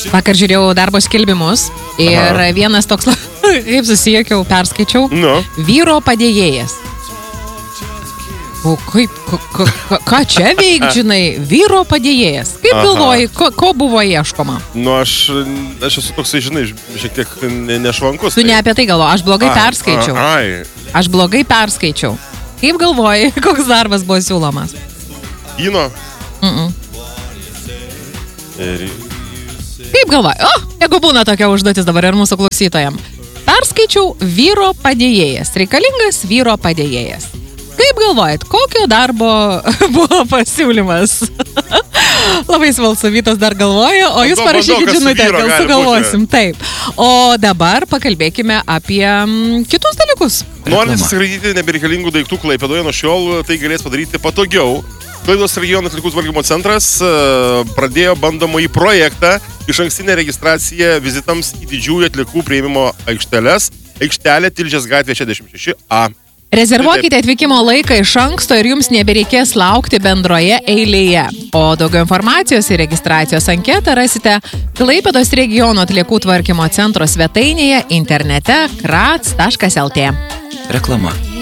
Vakar žiūrėjau darbo skelbimus ir vienas toks, kaip susiekiau, perskaičiau, vyro padėjėjas. O kaip, ką čia veik, žinai, vyro padėjėjas? Kaip galvoji, ko buvo ieškoma? Nu, aš esu toksai, žinai, šiek tiek nešvankus. Tu ne apie tai galvoji, aš blogai perskaičiau. Aš blogai perskaičiau. Kaip galvoji, koks darbas buvo siūlomas? Kino? Kaip galvoji? Jeigu būna tokia užduotis dabar ir mūsų klausytojams. Perskaičiau vyro padėjėjas, reikalingas vyro padėjėjas. Kaip galvojat, kokio darbo buvo pasiūlymas? Labai smalsu, Vytas dar galvoja, o jūs parašykit žinutę, gal sugalvosim. Taip. O dabar pakalbėkime apie kitus dalykus. Norint atsiskraidyti nebereikalingų daiktų Klaipėdoje, nuo šiol tai galės padaryti patogiau. Klaipėdos regiono atliekų tvarkymo centras pradėjo bandomąjį projektą išankstinę registraciją vizitams į didžiųjų atliekų priėmimo aikšteles. Aikštelė Tilžės gatvė 66A. Rezervuokite atvykimo laiką iš anksto ir jums nebereikės laukti bendroje eilėje. O daugiau informacijos ir registracijos anketą rasite Klaipėdos regiono atliekų tvarkymo centro svetainėje internete krats.lt. Reklama.